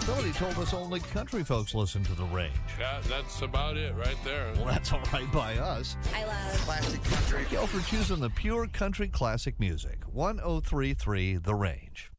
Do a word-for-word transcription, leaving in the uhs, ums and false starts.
Somebody told us only country folks listen to The Range. Yeah, that's about it right there. Well, that's all right by us. I love Classic country. Thank y'all for choosing the pure country classic music. one oh three point three The Range.